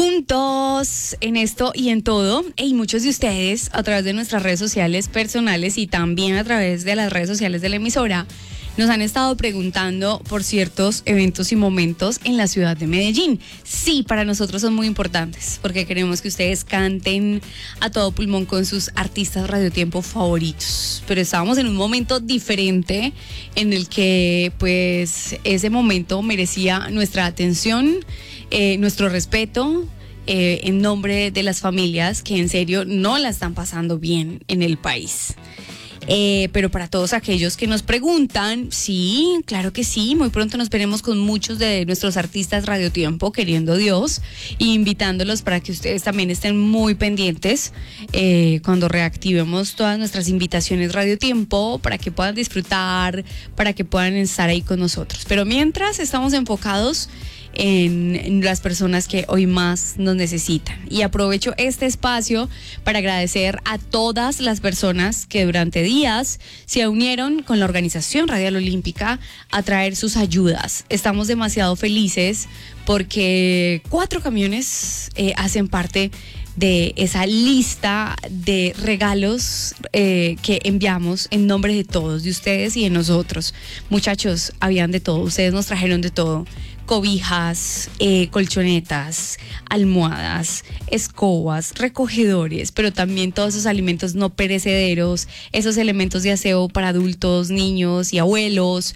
juntos en esto y en todo. Y muchos de ustedes a través de nuestras redes sociales personales y también a través de las redes sociales de la emisora nos han estado preguntando por ciertos eventos y momentos en la ciudad de Medellín. Sí, para nosotros son muy importantes porque queremos que ustedes canten a todo pulmón con sus artistas radiotiempo favoritos. Pero estábamos en un momento diferente en el que pues ese momento merecía nuestra atención, nuestro respeto, en nombre de las familias que en serio no la están pasando bien en el país. Pero para todos aquellos que nos preguntan, sí, claro que sí, muy pronto nos veremos con muchos de nuestros artistas radiotiempo, queriendo Dios, e invitándolos para que ustedes también estén muy pendientes cuando reactivemos todas nuestras invitaciones radiotiempo, para que puedan disfrutar, para que puedan estar ahí con nosotros. Pero mientras estamos enfocados en las personas que hoy más nos necesitan. Y aprovecho este espacio para agradecer a todas las personas que durante días se unieron con la Organización Radial Olímpica a traer sus ayudas. Estamos demasiado felices porque 4 camiones hacen parte de esa lista de regalos que enviamos en nombre de todos, de ustedes y de nosotros. Muchachos, habían de todo, ustedes nos trajeron de todo: cobijas, colchonetas, almohadas, escobas, recogedores, pero también todos esos alimentos no perecederos, esos elementos de aseo para adultos, niños y abuelos.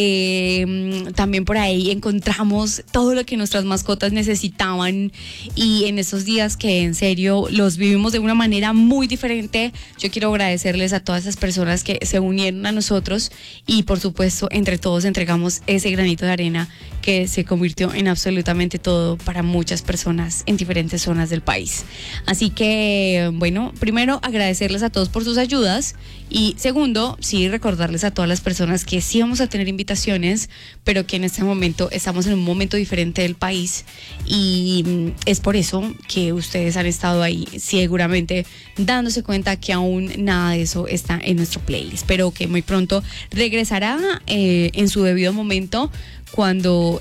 También por ahí encontramos todo lo que nuestras mascotas necesitaban, y en esos días que en serio los vivimos de una manera muy diferente, yo quiero agradecerles a todas esas personas que se unieron a nosotros y por supuesto entre todos entregamos ese granito de arena que se convirtió en absolutamente todo para muchas personas en diferentes zonas del país. Así que, bueno, primero agradecerles a todos por sus ayudas y segundo, sí recordarles a todas las personas que sí vamos a tener invitaciones, pero que en este momento estamos en un momento diferente del país y es por eso que ustedes han estado ahí seguramente dándose cuenta que aún nada de eso está en nuestro playlist, pero que muy pronto regresará en su debido momento cuando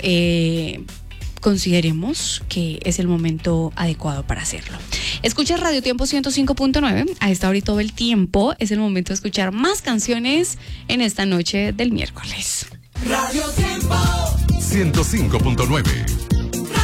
consideremos que es el momento adecuado para hacerlo. Escucha Radio Tiempo 105.9 a esta hora y todo el tiempo. Es el momento de escuchar más canciones en esta noche del miércoles. Radio Tiempo 105.9.